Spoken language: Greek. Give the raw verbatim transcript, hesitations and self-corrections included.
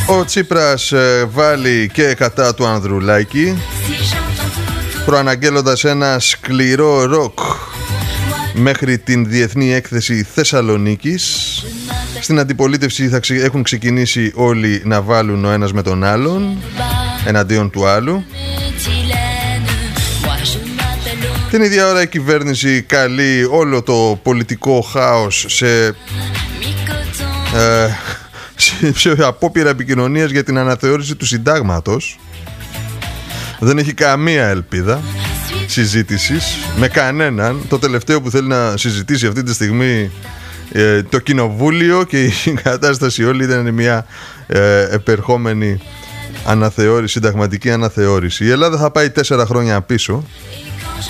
Ο Τσίπρας ε, βάλει και κατά του Ανδρουλάκη, προαναγγέλλοντας ένα σκληρό ροκ μέχρι την Διεθνή Έκθεση Θεσσαλονίκης. Στην αντιπολίτευση θα ξε... έχουν ξεκινήσει όλοι να βάλουν ο ένας με τον άλλον εναντίον του άλλου. Την ίδια ώρα η κυβέρνηση καλεί όλο το πολιτικό χάος σε, ε, σε, σε απόπειρα επικοινωνίας για την αναθεώρηση του συντάγματος. Δεν έχει καμία ελπίδα συζήτησης με κανέναν. Το τελευταίο που θέλει να συζητήσει αυτή τη στιγμή ε, το κοινοβούλιο και η κατάσταση όλη ήταν μια ε, επερχόμενη αναθεώρηση, συνταγματική αναθεώρηση. Η Ελλάδα θα πάει τέσσερα χρόνια πίσω